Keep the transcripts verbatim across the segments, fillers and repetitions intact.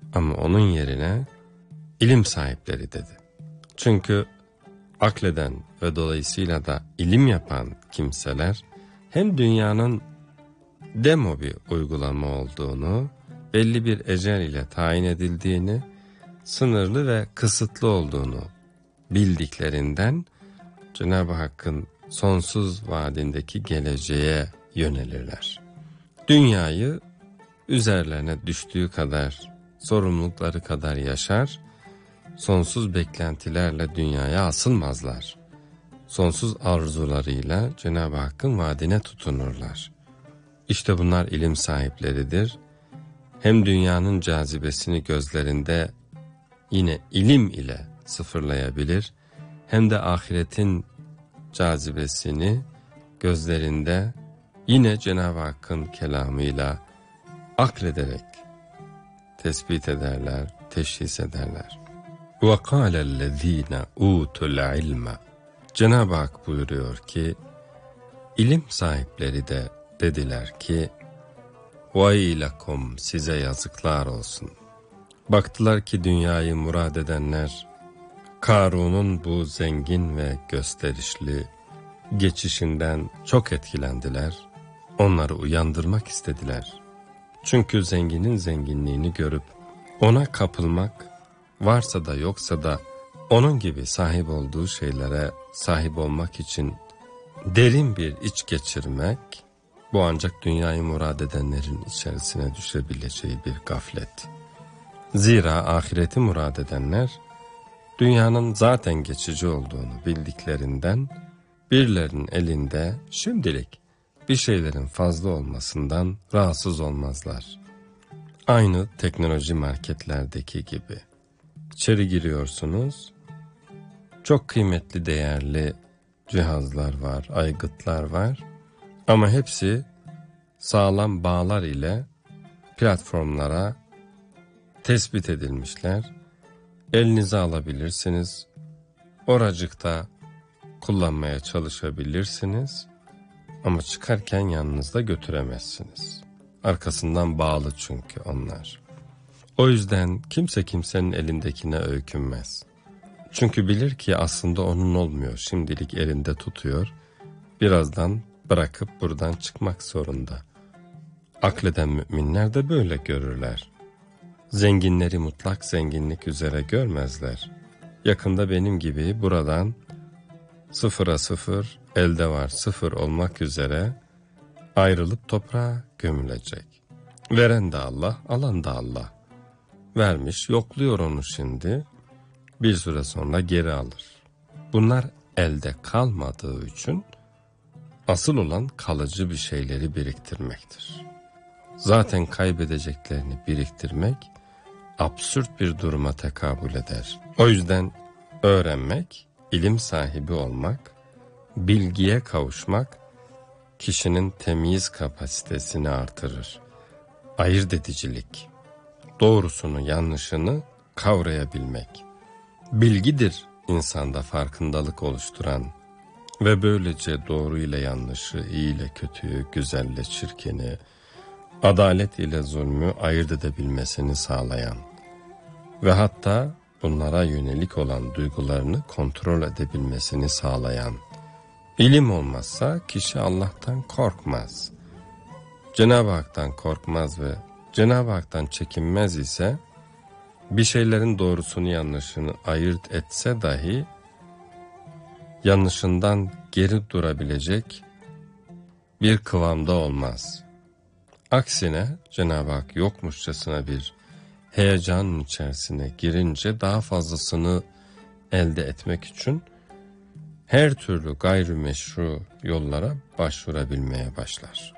Ama onun yerine ilim sahipleri dedi. Çünkü akleden ve dolayısıyla da ilim yapan kimseler hem dünyanın demo bir uygulama olduğunu, belli bir ecel ile tayin edildiğini, sınırlı ve kısıtlı olduğunu bildiklerinden Cenab-ı Hakk'ın sonsuz vaadindeki geleceğe yönelirler. Dünyayı üzerlerine düştüğü kadar, sorumlulukları kadar yaşar, sonsuz beklentilerle dünyaya asılmazlar. Sonsuz arzularıyla Cenab-ı Hakk'ın vaadine tutunurlar. İşte bunlar ilim sahipleridir. Hem dünyanın cazibesini gözlerinde yine ilim ile sıfırlayabilir, hem de ahiretin cazibesini gözlerinde yine Cenab-ı Hakk'ın kelamıyla aklederek tespit ederler, teşhis ederler. وَقَالَ الَّذ۪ينَ اُوتُوا الْعِلْمَ Cenab-ı Hak buyuruyor ki, ilim sahipleri de dediler ki, وَاِلَكُمْ size yazıklar olsun. Baktılar ki dünyayı murad edenler, Karun'un bu zengin ve gösterişli geçişinden çok etkilendiler, onları uyandırmak istediler. Çünkü zenginin zenginliğini görüp ona kapılmak, varsa da yoksa da onun gibi sahip olduğu şeylere sahip olmak için derin bir iç geçirmek, bu ancak dünyayı murad edenlerin içerisine düşebileceği bir gaflet. Zira ahireti murad edenler, dünyanın zaten geçici olduğunu bildiklerinden, birilerinin elinde şimdilik bir şeylerin fazla olmasından rahatsız olmazlar. Aynı teknoloji marketlerdeki gibi. İçeri giriyorsunuz, çok kıymetli, değerli cihazlar var, aygıtlar var. Ama hepsi sağlam bağlar ile platformlara tespit edilmişler. Elinize alabilirsiniz, oracıkta kullanmaya çalışabilirsiniz. Ama çıkarken yanınızda götüremezsiniz. Arkasından bağlı çünkü onlar. O yüzden kimse kimsenin elindekine öykünmez. Çünkü bilir ki aslında onun olmuyor. Şimdilik elinde tutuyor. Birazdan bırakıp buradan çıkmak zorunda. Akleden müminler de böyle görürler. Zenginleri mutlak zenginlik üzere görmezler. Yakında benim gibi buradan sıfıra sıfır, elde var sıfır olmak üzere ayrılıp toprağa gömülecek. Veren de Allah, alan da Allah. Vermiş, yokluyor onu şimdi. Bir süre sonra geri alır. Bunlar elde kalmadığı için asıl olan kalıcı bir şeyleri biriktirmektir. Zaten kaybedeceklerini biriktirmek absürt bir duruma tekabül eder. O yüzden öğrenmek, ilim sahibi olmak, bilgiye kavuşmak kişinin temyiz kapasitesini artırır. Ayırt edicilik, doğrusunu yanlışını kavrayabilmek. Bilgidir insanda farkındalık oluşturan ve böylece doğru ile yanlışı, iyi ile kötüyü, güzel ile çirkini, adalet ile zulmü ayırt edebilmesini sağlayan ve hatta bunlara yönelik olan duygularını kontrol edebilmesini sağlayan. İlim olmazsa kişi Allah'tan korkmaz. Cenab-ı Hak'tan korkmaz ve Cenab-ı Hak'tan çekinmez ise bir şeylerin doğrusunu yanlışını ayırt etse dahi yanlışından geri durabilecek bir kıvamda olmaz. Aksine Cenab-ı Hak yokmuşçasına bir heyecanın içerisine girince daha fazlasını elde etmek için her türlü gayrimeşru yollara başvurabilmeye başlar.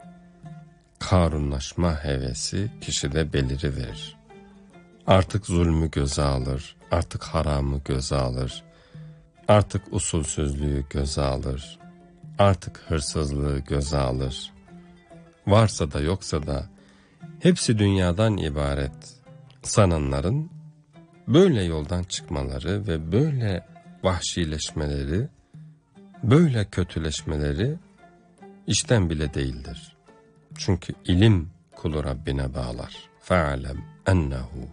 Karunlaşma hevesi kişide beliriverir. Artık zulmü göze alır, artık haramı göze alır, artık usulsüzlüğü göze alır, artık hırsızlığı göze alır. Varsa da yoksa da hepsi dünyadan ibaret sananların böyle yoldan çıkmaları ve böyle vahşileşmeleri, böyle kötüleşmeleri işten bile değildir. Çünkü ilim kulu Rabbine bağlar. Fe'alem ennehu